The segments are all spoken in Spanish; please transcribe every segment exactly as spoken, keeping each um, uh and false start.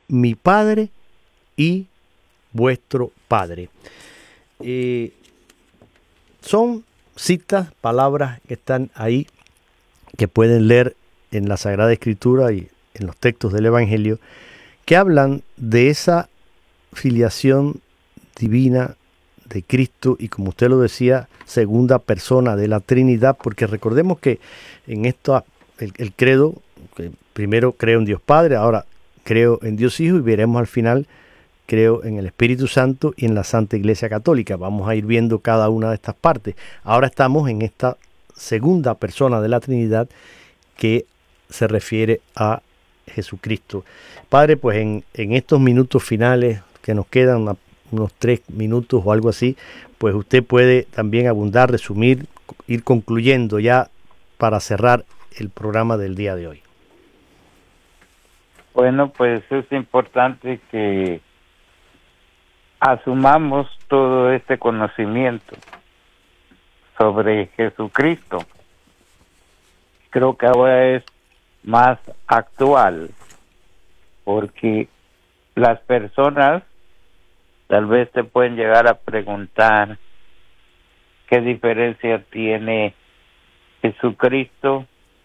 mi Padre y vuestro Padre. Eh, son citas, palabras que están ahí, que pueden leer en la Sagrada Escritura y en los textos del Evangelio, que hablan de esa filiación divina de Cristo y, como usted lo decía, segunda persona de la Trinidad, porque recordemos que en esto el, el credo, que primero creo en Dios Padre, ahora creo en Dios Hijo y veremos al final creo en el Espíritu Santo y en la Santa Iglesia Católica. Vamos a ir viendo cada una de estas partes. Ahora estamos en esta segunda persona de la Trinidad que se refiere a Jesucristo. Padre, pues en, en estos minutos finales que nos quedan, una, unos tres minutos o algo así, pues usted puede también abundar, resumir, ir concluyendo ya para cerrar el programa del día de hoy. Bueno, pues es importante que asumamos todo este conocimiento sobre Jesucristo. Creo que ahora es más actual, porque las personas tal vez te pueden llegar a preguntar qué diferencia tiene Jesucristo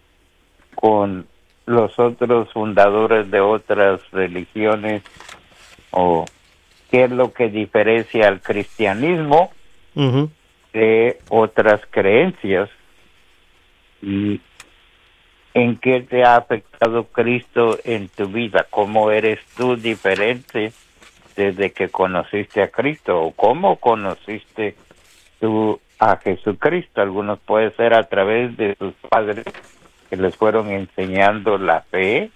con los otros fundadores de otras religiones, o qué es lo que diferencia al cristianismo uh-huh. de otras creencias, y en qué te ha afectado Cristo en tu vida, cómo eres tú diferente desde que conociste a Cristo, o cómo conociste tú a Jesucristo. Algunos puede ser a través de sus padres que les fueron enseñando la fe,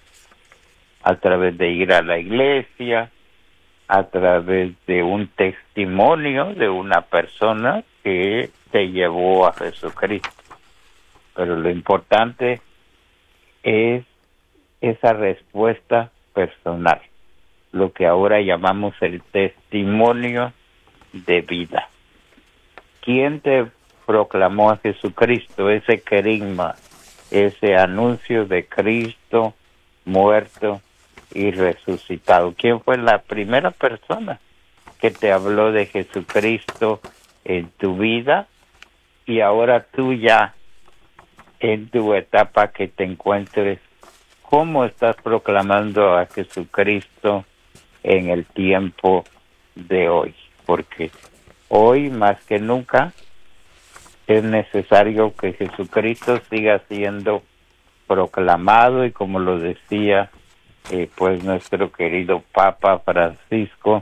a través de ir a la iglesia, a través de un testimonio de una persona que te llevó a Jesucristo. Pero lo importante es esa respuesta personal, lo que ahora llamamos el testimonio de vida. ¿Quién te proclamó a Jesucristo? Ese querigma, ese anuncio de Cristo muerto y resucitado. ¿Quién fue la primera persona que te habló de Jesucristo en tu vida? Y ahora tú ya, en tu etapa que te encuentres, ¿cómo estás proclamando a Jesucristo en el tiempo de hoy? Porque hoy más que nunca es necesario que Jesucristo siga siendo proclamado, y como lo decía eh, pues nuestro querido Papa Francisco,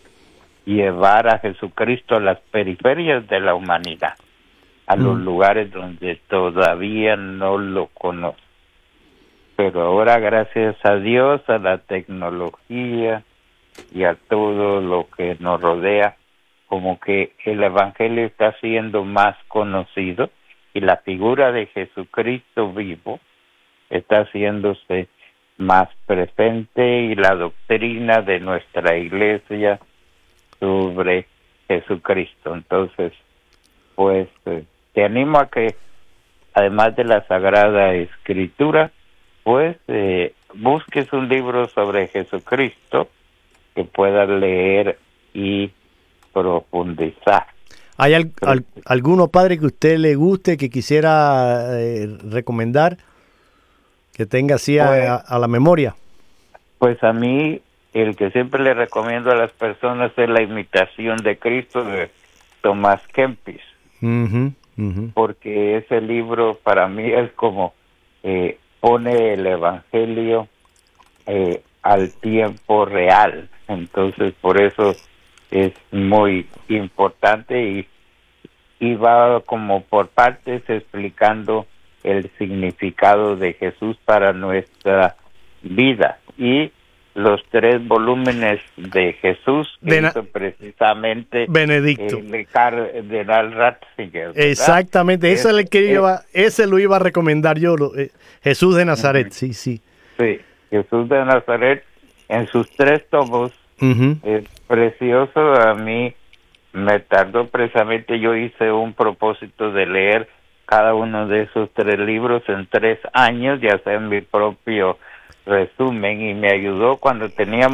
llevar a Jesucristo a las periferias de la humanidad, a mm. los lugares donde todavía no lo conocen. Pero ahora, gracias a Dios, a la tecnología y a todo lo que nos rodea, como que el Evangelio está siendo más conocido, y la figura de Jesucristo vivo está haciéndose más presente, y la doctrina de nuestra iglesia sobre Jesucristo. Entonces, pues eh, te animo a que, además de la Sagrada Escritura, pues eh, busques un libro sobre Jesucristo que puedas leer y profundizar. ¿Hay al, al, alguno, padre, que a usted le guste, que quisiera eh, recomendar, que tenga así a, pues, a, a la memoria? Pues a mí, el que siempre le recomiendo a las personas es La Imitación de Cristo, de Tomás Kempis. Uh-huh, uh-huh. Porque ese libro para mí es como eh, pone el Evangelio eh, al tiempo real. Entonces, por eso es muy importante, y, y va como por partes explicando el significado de Jesús para nuestra vida. Y los tres volúmenes de Jesús que Bena- hizo precisamente Benedicto el cardenal Ratzinger, ¿verdad? Exactamente, ese, es, el que iba, ese lo iba a recomendar yo, lo, eh, Jesús de Nazaret, uh-huh. sí, sí. Sí, Jesús de Nazaret, en sus tres tomos, uh-huh. es precioso. A mí me tardó precisamente, yo hice un propósito de leer cada uno de esos tres libros en tres años y hacer mi propio resumen, y me ayudó cuando teníamos